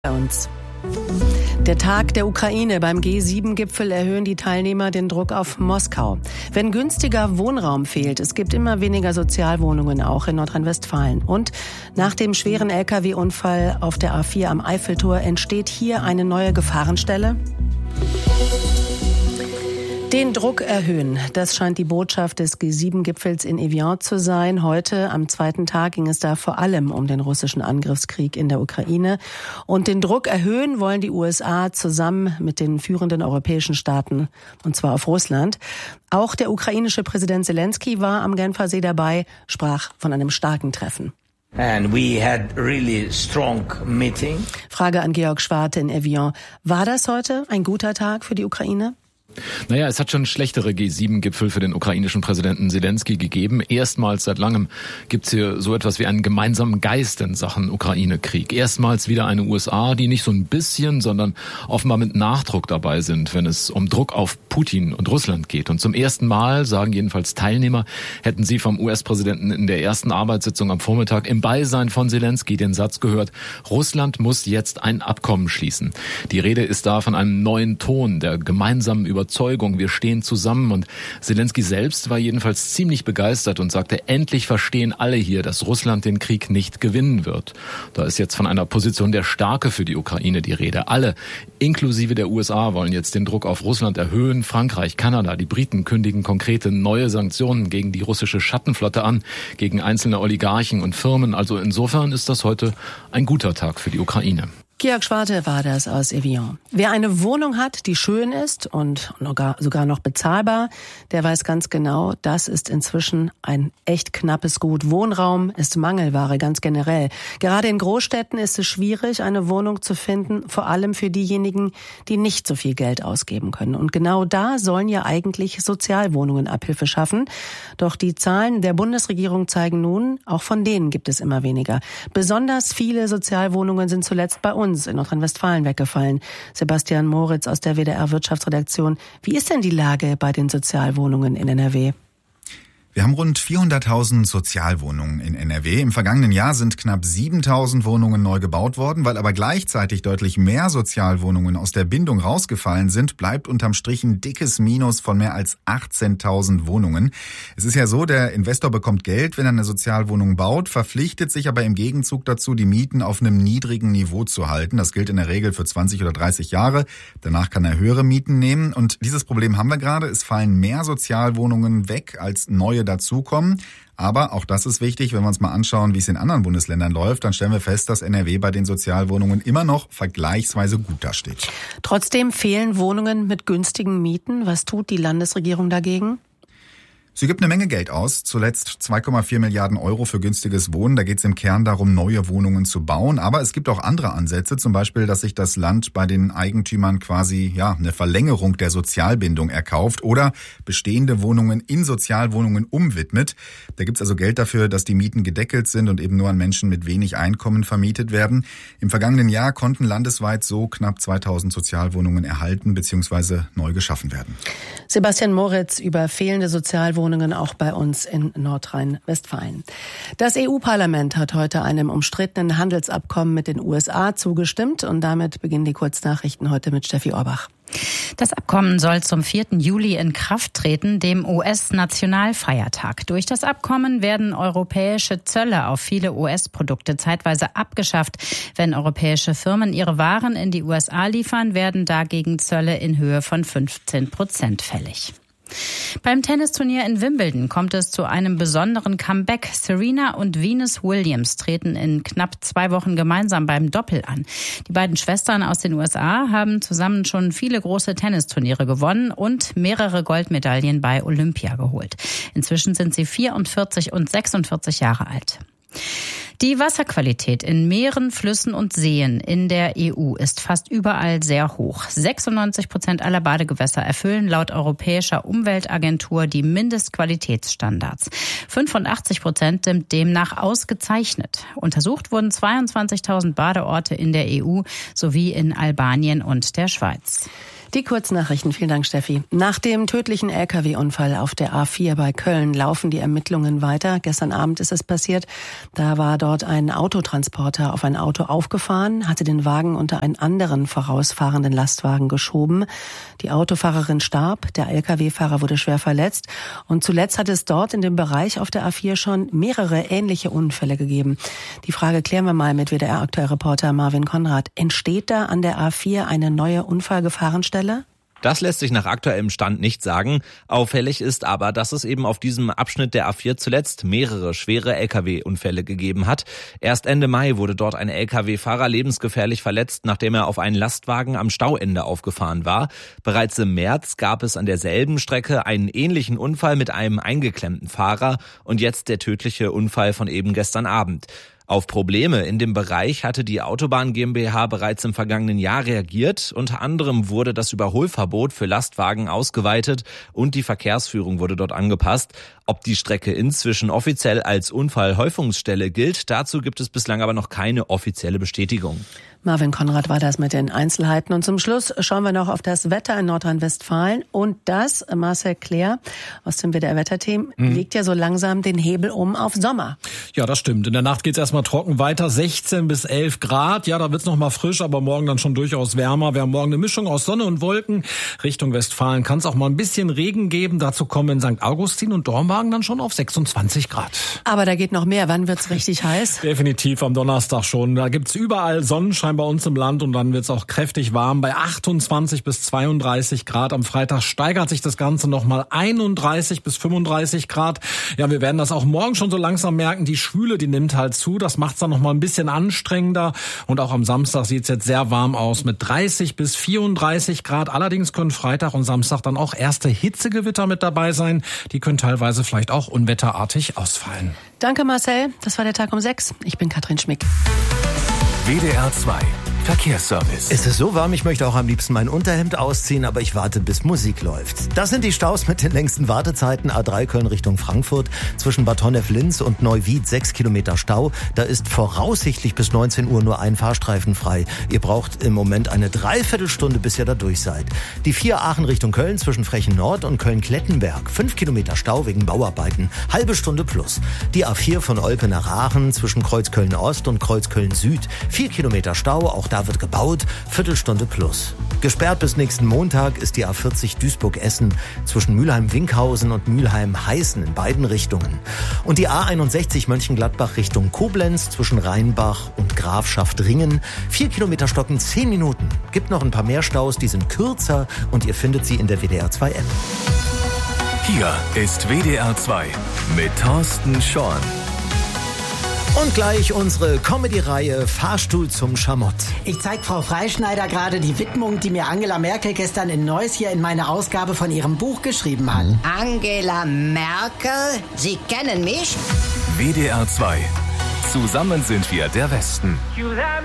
Bei uns. Der Tag der Ukraine. Beim G7-Gipfel erhöhen die Teilnehmer den Druck auf Moskau. Wenn günstiger Wohnraum fehlt, es gibt immer weniger Sozialwohnungen, auch in Nordrhein-Westfalen. Und nach dem schweren Lkw-Unfall auf der A4 am Eiffeltor entsteht hier eine neue Gefahrenstelle. Den Druck erhöhen, das scheint die Botschaft des G7-Gipfels in Evian zu sein. Heute, am zweiten Tag, ging es da vor allem um den russischen Angriffskrieg in der Ukraine. Und den Druck erhöhen wollen die USA zusammen mit den führenden europäischen Staaten, und zwar auf Russland. Auch der ukrainische Präsident Zelensky war am Genfer See dabei, sprach von einem starken Treffen. And we had really strong meeting. Frage an Georg Schwarte in Evian. War das heute ein guter Tag für die Ukraine? Naja, es hat schon schlechtere G7-Gipfel für den ukrainischen Präsidenten Zelensky gegeben. Erstmals seit langem gibt's hier so etwas wie einen gemeinsamen Geist in Sachen Ukraine-Krieg. Erstmals wieder eine USA, die nicht so ein bisschen, sondern offenbar mit Nachdruck dabei sind, wenn es um Druck auf Putin und Russland geht. Und zum ersten Mal, sagen jedenfalls Teilnehmer, hätten sie vom US-Präsidenten in der ersten Arbeitssitzung am Vormittag im Beisein von Zelensky den Satz gehört: Russland muss jetzt ein Abkommen schließen. Die Rede ist da von einem neuen Ton der gemeinsamen Überzeugung, wir stehen zusammen. Und Zelensky selbst war jedenfalls ziemlich begeistert und sagte, endlich verstehen alle hier, dass Russland den Krieg nicht gewinnen wird. Da ist jetzt von einer Position der Stärke für die Ukraine die Rede. Alle, inklusive der USA, wollen jetzt den Druck auf Russland erhöhen. Frankreich, Kanada, die Briten kündigen konkrete neue Sanktionen gegen die russische Schattenflotte an, gegen einzelne Oligarchen und Firmen. Also insofern ist das heute ein guter Tag für die Ukraine. Georg Schwarte war das aus Evian. Wer eine Wohnung hat, die schön ist und sogar noch bezahlbar, der weiß ganz genau, das ist inzwischen ein echt knappes Gut. Wohnraum ist Mangelware, ganz generell. Gerade in Großstädten ist es schwierig, eine Wohnung zu finden, vor allem für diejenigen, die nicht so viel Geld ausgeben können. Und genau da sollen ja eigentlich Sozialwohnungen Abhilfe schaffen. Doch die Zahlen der Bundesregierung zeigen nun, auch von denen gibt es immer weniger. Besonders viele Sozialwohnungen sind zuletzt bei uns in Nordrhein-Westfalen weggefallen. Sebastian Moritz aus der WDR-Wirtschaftsredaktion. Wie ist denn die Lage bei den Sozialwohnungen in NRW? Wir haben rund 400.000 Sozialwohnungen in NRW. Im vergangenen Jahr sind knapp 7.000 Wohnungen neu gebaut worden. Weil aber gleichzeitig deutlich mehr Sozialwohnungen aus der Bindung rausgefallen sind, bleibt unterm Strich ein dickes Minus von mehr als 18.000 Wohnungen. Es ist ja so, der Investor bekommt Geld, wenn er eine Sozialwohnung baut, verpflichtet sich aber im Gegenzug dazu, die Mieten auf einem niedrigen Niveau zu halten. Das gilt in der Regel für 20 oder 30 Jahre. Danach kann er höhere Mieten nehmen. Und dieses Problem haben wir gerade. Es fallen mehr Sozialwohnungen weg, als neue dazukommen. Aber auch das ist wichtig, wenn wir uns mal anschauen, wie es in anderen Bundesländern läuft, dann stellen wir fest, dass NRW bei den Sozialwohnungen immer noch vergleichsweise gut dasteht. Trotzdem fehlen Wohnungen mit günstigen Mieten. Was tut die Landesregierung dagegen? Sie gibt eine Menge Geld aus, zuletzt 2,4 Milliarden Euro für günstiges Wohnen. Da geht es im Kern darum, neue Wohnungen zu bauen. Aber es gibt auch andere Ansätze, zum Beispiel, dass sich das Land bei den Eigentümern quasi eine Verlängerung der Sozialbindung erkauft oder bestehende Wohnungen in Sozialwohnungen umwidmet. Da gibt es also Geld dafür, dass die Mieten gedeckelt sind und eben nur an Menschen mit wenig Einkommen vermietet werden. Im vergangenen Jahr konnten landesweit so knapp 2.000 Sozialwohnungen erhalten bzw. neu geschaffen werden. Sebastian Moritz über fehlende Sozialwohnungen auch bei uns in Nordrhein-Westfalen. Das EU-Parlament hat heute einem umstrittenen Handelsabkommen mit den USA zugestimmt und damit beginnen die Kurznachrichten heute mit Steffi Orbach. Das Abkommen soll zum 4. Juli in Kraft treten, dem US-Nationalfeiertag. Durch das Abkommen werden europäische Zölle auf viele US-Produkte zeitweise abgeschafft. Wenn europäische Firmen ihre Waren in die USA liefern, werden dagegen Zölle in Höhe von 15% fällig. Beim Tennisturnier in Wimbledon kommt es zu einem besonderen Comeback. Serena und Venus Williams treten in knapp 2 Wochen gemeinsam beim Doppel an. Die beiden Schwestern aus den USA haben zusammen schon viele große Tennisturniere gewonnen und mehrere Goldmedaillen bei Olympia geholt. Inzwischen sind sie 44 und 46 Jahre alt. Die Wasserqualität in Meeren, Flüssen und Seen in der EU ist fast überall sehr hoch. 96% aller Badegewässer erfüllen laut Europäischer Umweltagentur die Mindestqualitätsstandards. 85% sind demnach ausgezeichnet. Untersucht wurden 22.000 Badeorte in der EU sowie in Albanien und der Schweiz. Die Kurznachrichten. Vielen Dank, Steffi. Nach dem tödlichen LKW-Unfall auf der A4 bei Köln laufen die Ermittlungen weiter. Gestern Abend ist es passiert. Da war dort ein Autotransporter auf ein Auto aufgefahren, hatte den Wagen unter einen anderen vorausfahrenden Lastwagen geschoben. Die Autofahrerin starb, der LKW-Fahrer wurde schwer verletzt. Und zuletzt hat es dort in dem Bereich auf der A4 schon mehrere ähnliche Unfälle gegeben. Die Frage klären wir mal mit WDR-Aktuellreporter Marvin Konrad. Entsteht da an der A4 eine neue Unfallgefahrenstelle? Das lässt sich nach aktuellem Stand nicht sagen. Auffällig ist aber, dass es eben auf diesem Abschnitt der A4 zuletzt mehrere schwere Lkw-Unfälle gegeben hat. Erst Ende Mai wurde dort ein Lkw-Fahrer lebensgefährlich verletzt, nachdem er auf einen Lastwagen am Stauende aufgefahren war. Bereits im März gab es an derselben Strecke einen ähnlichen Unfall mit einem eingeklemmten Fahrer und jetzt der tödliche Unfall von eben gestern Abend. Auf Probleme in dem Bereich hatte die Autobahn GmbH bereits im vergangenen Jahr reagiert. Unter anderem wurde das Überholverbot für Lastwagen ausgeweitet und die Verkehrsführung wurde dort angepasst. Ob die Strecke inzwischen offiziell als Unfallhäufungsstelle gilt, dazu gibt es bislang aber noch keine offizielle Bestätigung. Marvin Konrad war das mit den Einzelheiten. Und zum Schluss schauen wir noch auf das Wetter in Nordrhein-Westfalen. Und das, Marcel Claire aus dem WDR-Wetterteam, legt ja so langsam den Hebel um auf Sommer. Ja, das stimmt. In der Nacht geht's erstmal trocken weiter, 16 bis 11 Grad. Ja, da wird's noch mal frisch, aber morgen dann schon durchaus wärmer. Wir haben morgen eine Mischung aus Sonne und Wolken. Richtung Westfalen kann es auch mal ein bisschen Regen geben. Dazu kommen in St. Augustin und Dormagen dann schon auf 26 Grad. Aber da geht noch mehr. Wann wird's richtig heiß? Definitiv am Donnerstag schon. Da gibt's überall Sonnenschein bei uns im Land und dann wird's auch kräftig warm bei 28 bis 32 Grad. Am Freitag steigert sich das Ganze nochmal 31 bis 35 Grad. Ja, wir werden das auch morgen schon so langsam merken. Die Schwüle, die nimmt halt zu. Das macht's dann nochmal ein bisschen anstrengender. Und auch am Samstag sieht's jetzt sehr warm aus mit 30 bis 34 Grad. Allerdings können Freitag und Samstag dann auch erste Hitzegewitter mit dabei sein. Die können teilweise vielleicht auch unwetterartig ausfallen. Danke, Marcel. Das war der Tag um 6. Ich bin Katrin Schmick. WDR 2 Verkehrsservice. Es ist so warm, ich möchte auch am liebsten mein Unterhemd ausziehen, aber ich warte, bis Musik läuft. Das sind die Staus mit den längsten Wartezeiten. A3 Köln Richtung Frankfurt. Zwischen Bad Honnef-Linz und Neuwied 6 Kilometer Stau. Da ist voraussichtlich bis 19 Uhr nur ein Fahrstreifen frei. Ihr braucht im Moment eine Dreiviertelstunde, bis ihr da durch seid. Die 4 Aachen Richtung Köln zwischen Frechen Nord und Köln-Klettenberg. 5 Kilometer Stau wegen Bauarbeiten. Halbe Stunde plus. Die A4 von Olpe nach Aachen zwischen Kreuzköln Ost und Kreuzköln Süd. 4 Kilometer Stau, auch da wird gebaut, Viertelstunde plus. Gesperrt bis nächsten Montag ist die A40 Duisburg-Essen zwischen Mülheim-Winkhausen und Mülheim-Heißen in beiden Richtungen. Und die A61 Mönchengladbach Richtung Koblenz zwischen Rheinbach und Grafschaft Ringen. 4 Kilometer stocken 10 Minuten. Gibt noch ein paar mehr Staus, die sind kürzer und ihr findet sie in der WDR 2 App. Hier ist WDR 2 mit Thorsten Schorn. Und gleich unsere Comedy-Reihe Fahrstuhl zum Schamott. Ich zeige Frau Freischneider gerade die Widmung, die mir Angela Merkel gestern in Neuss hier in meine Ausgabe von ihrem Buch geschrieben hat. Angela Merkel? Sie kennen mich? WDR 2. Zusammen sind wir der Westen.